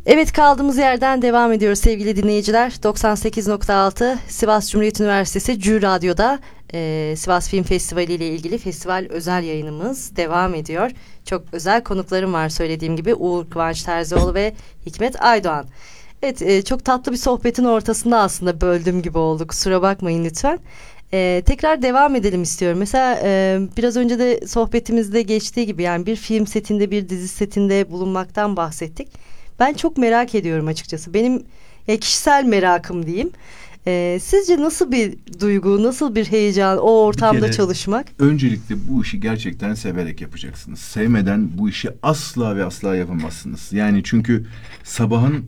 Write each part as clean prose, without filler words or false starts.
Evet, kaldığımız yerden devam ediyoruz sevgili dinleyiciler. 98.6 Sivas Cumhuriyet Üniversitesi CÜ Radyo'da Sivas Film Festivali ile ilgili festival özel yayınımız devam ediyor. Çok özel konuklarım var, söylediğim gibi Uğur Kıvanç Terzioğlu ve Hikmet Aydoğan. Evet, çok tatlı bir sohbetin ortasında aslında böldüğüm gibi oldu, kusura bakmayın lütfen. Tekrar devam edelim istiyorum. Mesela biraz önce de sohbetimizde geçtiği gibi, yani bir film setinde, bir dizi setinde bulunmaktan bahsettik. Ben çok merak ediyorum açıkçası. Benim kişisel merakım diyeyim. Sizce nasıl bir duygu, nasıl bir heyecan o ortamda çalışmak? Öncelikle bu işi gerçekten severek yapacaksınız. Sevmeden bu işi asla ve asla yapamazsınız. Yani çünkü sabahın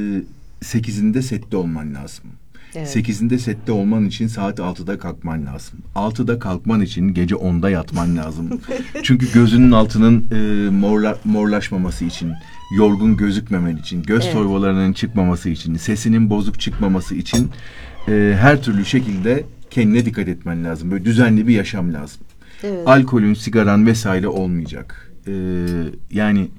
8'inde sette olman lazım. Evet. 8'inde sette olman için saat 6'da kalkman lazım. 6'da kalkman için gece 10'da yatman lazım. Çünkü gözünün altının morlaşmaması için, yorgun gözükmemen için, göz torbalarının çıkmaması için, sesinin bozuk çıkmaması için her türlü şekilde kendine dikkat etmen lazım. Böyle düzenli bir yaşam lazım. Evet. Alkolün, sigaran vesaire olmayacak. Yani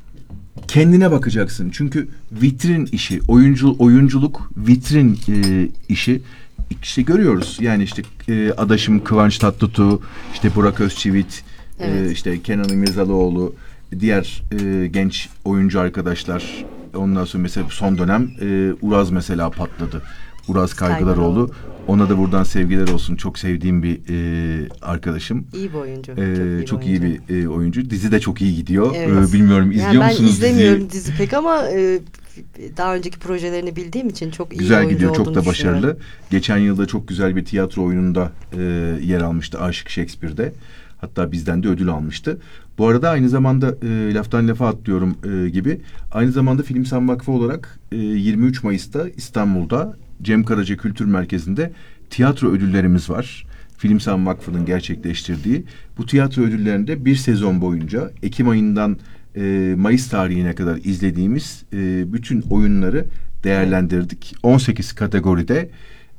kendine bakacaksın. Çünkü vitrin işi, oyunculuk vitrin işi. İşte görüyoruz. Yani işte adaşım Kıvanç Tatlıtuğ, işte Burak Özçivit, işte Kenan İmirzalıoğlu, diğer genç oyuncu arkadaşlar. Ondan sonra mesela son dönem Uraz mesela patladı. Uraz Kaygılaroğlu. Ona da buradan sevgiler olsun. Çok sevdiğim bir arkadaşım. İyi bir oyuncu. Çok iyi bir oyuncu. Dizi de çok iyi gidiyor. Evet. Bilmiyorum izliyor yani musunuz diziyi? Ben izlemiyorum dizi pek ama daha önceki projelerini bildiğim için çok iyi güzel oyuncu gidiyor, olduğunu çok da başarılı. Geçen yılda çok güzel bir tiyatro oyununda yer almıştı. Aşık Shakespeare'de. Hatta bizden de ödül almıştı. Bu arada aynı zamanda laftan lafa atlıyorum gibi. Aynı zamanda Filmsan Vakfı olarak 23 Mayıs'ta İstanbul'da Cem Karaca Kültür Merkezi'nde tiyatro ödüllerimiz var. Filmsan Vakfı'nın gerçekleştirdiği. Bu tiyatro ödüllerinde bir sezon boyunca Ekim ayından Mayıs tarihine kadar izlediğimiz bütün oyunları değerlendirdik. 18 kategoride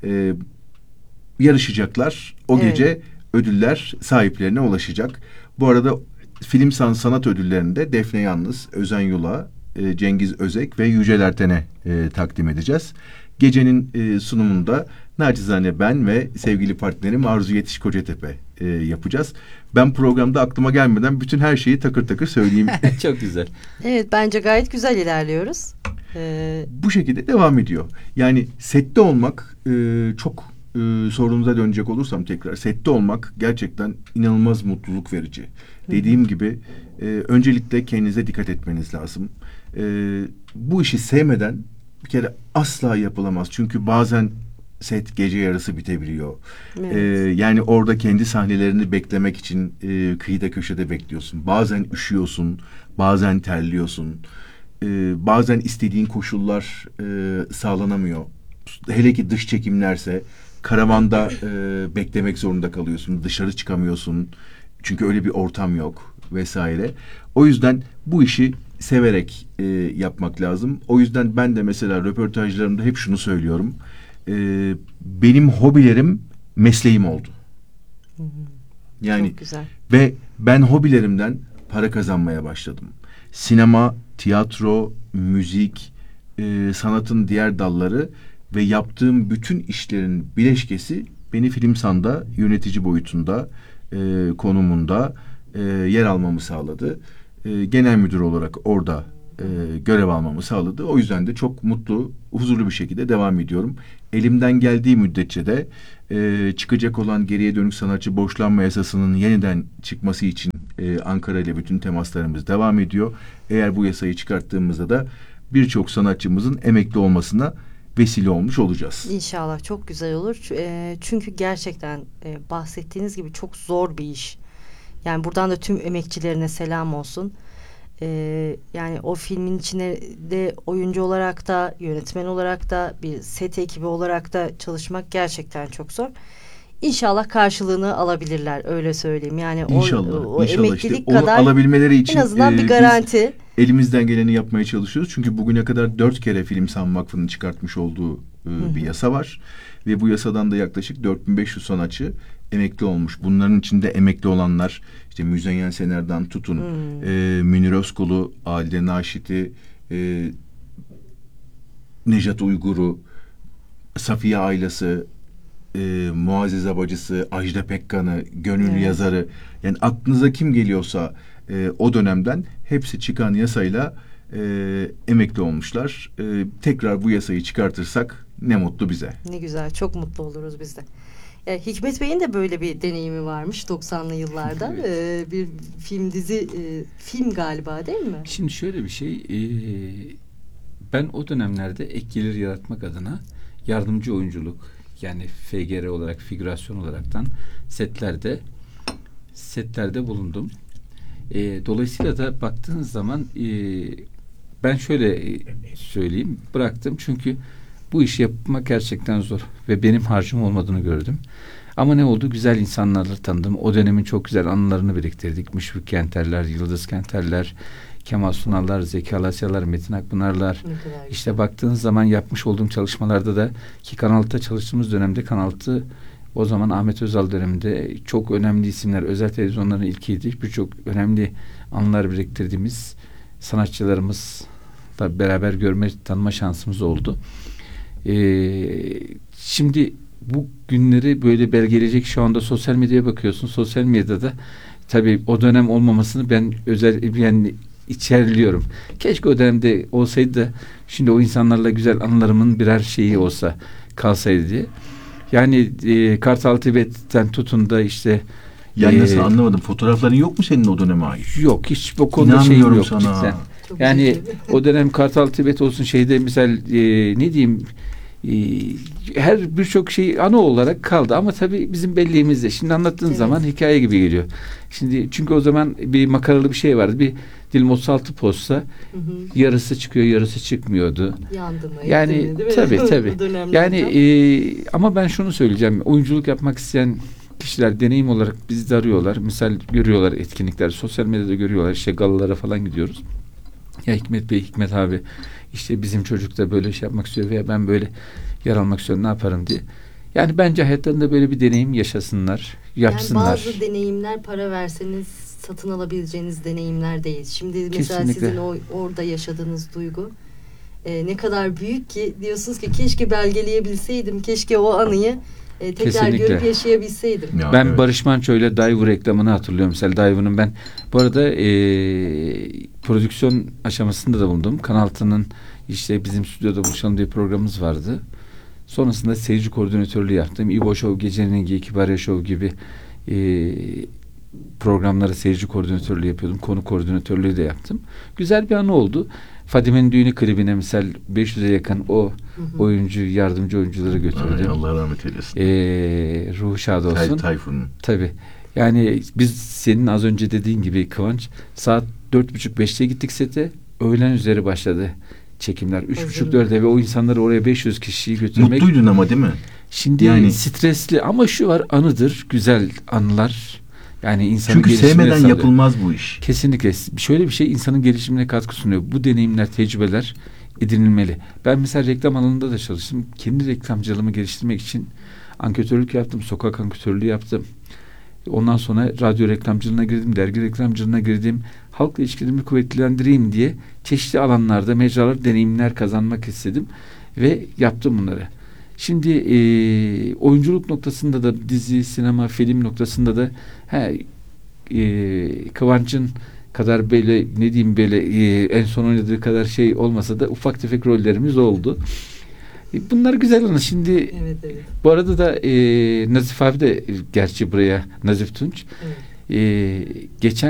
yarışacaklar. O gece ödüller sahiplerine ulaşacak. Bu arada Filmsan Sanat Ödülleri'nde Defne Yalnız, Özen Yula, Cengiz Özek ve Yücel Erten'e takdim edeceğiz. Gecenin sunumunda nacizane ben ve sevgili partnerim Arzu Yetiş Kocatepe yapacağız. Ben programda aklıma gelmeden bütün her şeyi takır takır söyleyeyim. Çok güzel. Evet, bence gayet güzel ilerliyoruz. Bu şekilde devam ediyor. Yani sette olmak çok sorunuza dönecek olursam tekrar, sette olmak gerçekten inanılmaz mutluluk verici. Dediğim gibi öncelikle kendinize dikkat etmeniz lazım. Bu işi sevmeden bir kere asla yapılamaz. Çünkü bazen set gece yarısı bitebiliyor. Evet. Yani orada kendi sahnelerini beklemek için kıyıda köşede bekliyorsun. Bazen üşüyorsun, bazen terliyorsun. Bazen istediğin koşullar sağlanamıyor. Hele ki dış çekimlerse karavanda beklemek zorunda kalıyorsun. Dışarı çıkamıyorsun. Çünkü öyle bir ortam yok vesaire. O yüzden bu işi severek yapmak lazım. O yüzden ben de mesela röportajlarımda hep şunu söylüyorum. Benim hobilerim mesleğim oldu. Yani çok güzel. Ve ben hobilerimden para kazanmaya başladım. Sinema, tiyatro, müzik, sanatın diğer dalları ve yaptığım bütün işlerin bileşkesi beni Filmsan'da yönetici boyutunda, konumunda yer almamı sağladı. Genel müdür olarak orada görev almamı sağladı. O yüzden de çok mutlu, huzurlu bir şekilde devam ediyorum. Elimden geldiği müddetçe de çıkacak olan geriye dönük sanatçı borçlanma yasasının yeniden çıkması için Ankara ile bütün temaslarımız devam ediyor. Eğer bu yasayı çıkarttığımızda da birçok sanatçımızın emekli olmasına vesile olmuş olacağız. İnşallah çok güzel olur. Çünkü gerçekten bahsettiğiniz gibi çok zor bir iş. Yani buradan da tüm emekçilerine selam olsun. Yani o filmin içine de oyuncu olarak da, yönetmen olarak da, bir set ekibi olarak da çalışmak gerçekten çok zor. İnşallah karşılığını alabilirler, öyle söyleyeyim. Yani o emeklilik işte, kadar alabilmeleri için en azından bir garanti. Elimizden geleni yapmaya çalışıyoruz. Çünkü bugüne kadar 4 kere Filmsan Vakfı'nın çıkartmış olduğu bir yasa var. Ve bu yasadan da yaklaşık 4500 sanatçı emekli olmuş. Bunların içinde emekli olanlar işte Müzeyyen Sener'den tutun, Münir Özkul'u, Halide Naşit'i, Nejat Uygur'u, Safiye Aylas'ı, Muazzez Abacısı, Ajda Pekkan'ı, Gönül Evet. Yazar'ı, yani aklınıza kim geliyorsa o dönemden hepsi çıkan yasayla emekli olmuşlar. Tekrar bu yasayı çıkartırsak ne mutlu bize. Ne güzel, çok mutlu oluruz biz de. Hikmet Bey'in de böyle bir deneyimi varmış 90'lı yıllarda. Evet. Bir film dizi, film galiba değil mi? Şimdi şöyle bir şey, ben o dönemlerde ek gelir yaratmak adına yardımcı oyunculuk, yani FGR olarak, figürasyon olaraktan setlerde bulundum. Dolayısıyla da baktığınız zaman ben şöyle söyleyeyim, bıraktım çünkü bu işi yapmak gerçekten zor ve benim harcım olmadığını gördüm. Ama ne oldu? Güzel insanlarla tanıdım. O dönemin çok güzel anılarını biriktirdik. Müşfik Kenterler, Yıldız Kenterler, Kemal Sunallar, Zeki Alasyalar, Metin Akpınarlar. İşte baktığınız zaman yapmış olduğum çalışmalarda da, ki Kanal 6'da çalıştığımız dönemde, Kanal 6 o zaman Ahmet Özal döneminde çok önemli isimler, özel televizyonların ilkiydi. Birçok önemli anılar biriktirdiğimiz sanatçılarımızla beraber görme, tanıma şansımız oldu. Şimdi bu günleri böyle belgeleyecek, şu anda sosyal medyaya bakıyorsun. Sosyal medyada tabii o dönem olmamasını ben yani içerliyorum. Keşke o dönemde olsaydı da şimdi o insanlarla güzel anılarımın birer şeyi olsa, kalsaydı diye. Yani Kartal Tibet'ten tutun da işte Yani nasıl, anlamadım. Fotoğrafların yok mu senin o döneme ait? yok, hiç bu konuda şeyim İnanmıyorum yok sana. cidden. Çok Yani üzücü. o dönem Kartal Tibet olsun, şeyde misal ne diyeyim, her birçok şey anı olarak kaldı ama tabii bizim belleğimizde. Şimdi anlattığın Evet. zaman hikaye gibi geliyor. Şimdi çünkü o zaman bir makaralı bir şey vardı. Bir dilim 36 posta, Hı hı. yarısı çıkıyor, yarısı çıkmıyordu. Yandı mı? Yani etti mi, değil mi? tabii. Bu dönemlerde. Yani ama ben şunu söyleyeceğim. Oyunculuk yapmak isteyen kişiler deneyim olarak bizi de arıyorlar. Misal görüyorlar etkinlikler, sosyal medyada görüyorlar. İşte galalara falan gidiyoruz. Ya Hikmet Bey, Hikmet abi, işte bizim çocuk da böyle şey yapmak istiyor veya ben böyle yer almak istiyorum, ne yaparım diye. Yani bence hayatlarında böyle bir deneyim yaşasınlar, yapsınlar. Yani bazı deneyimler para verseniz satın alabileceğiniz deneyimler değil. Şimdi mesela Kesinlikle. sizin orada yaşadığınız duygu ne kadar büyük ki diyorsunuz ki keşke belgeleyebilseydim, keşke o anıyı tekrar Kesinlikle. görüp yaşayabilseydim. Ya, Ben evet. Barış Manço ile Daivu reklamını hatırlıyorum. Mesela Daivu'nun ben bu arada prodüksiyon aşamasında da bulundum. Kanal 6'nın işte bizim stüdyoda buluşalım diye programımız vardı. Sonrasında seyirci koordinatörlüğü yaptım. İbo Show, Gecenin Engi, Kibarya Show gibi programlara seyirci koordinatörlüğü yapıyordum. Konu koordinatörlüğü de yaptım. Güzel bir anı oldu. Fadime'nin düğünü klibine misal 500'e yakın o oyuncu, yardımcı oyuncuları Ay, götürdüm. Allah rahmet eylesin. Ruhu şad olsun. Tayfun'un. Tabii. Yani biz senin az önce dediğin gibi Kıvanç, saat 4.30-5'te gittik sete. Öğlen üzeri başladı çekimler. 3.30-4'e ve o insanları oraya 500 kişiyi götürmek. Mutluydun ama değil mi? Şimdi Yani- stresli ama şu var, anıdır, güzel anılar. Yani insanın Çünkü gelişimine sevmeden sağlıyor. yapılmaz bu iş. Kesinlikle. Şöyle bir şey insanın gelişimine katkı sunuyor. Bu deneyimler, tecrübeler edinilmeli. Ben mesela reklam alanında da çalıştım. Kendi reklamcılığımı geliştirmek için anketörlük yaptım. Sokak anketörlüğü yaptım. Ondan sonra radyo reklamcılığına girdim. Dergi reklamcılığına girdim. Halkla ilişkilerimi kuvvetlendireyim diye çeşitli alanlarda, mecralar, deneyimler kazanmak istedim. Ve yaptım bunları. Şimdi oyunculuk noktasında da, dizi, sinema, film noktasında da Kıvanç'ın kadar böyle, ne diyeyim, böyle en son oynadığı kadar şey olmasa da ufak tefek rollerimiz oldu. Bunlar güzel anı. Şimdi Evet, evet. bu arada da Nazif abi de gerçi buraya, Nazif Tunç, Evet. geçen